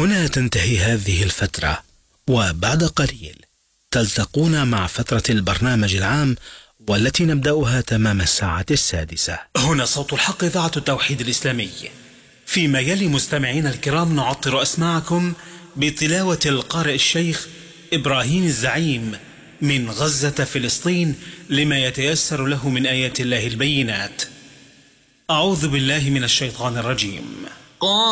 هنا تنتهي هذه الفترة، وبعد قليل تلتقون مع فترة البرنامج العام والتي نبدأها تمام الساعة 6. هنا صوت الحق إذاعة التوحيد الإسلامي. فيما يلي مستمعين الكرام نعطر أسماعكم بتلاوة القارئ الشيخ إبراهيم الزعيم من غزة فلسطين لما يتيسر له من آيات الله البينات. أعوذ بالله من الشيطان الرجيم.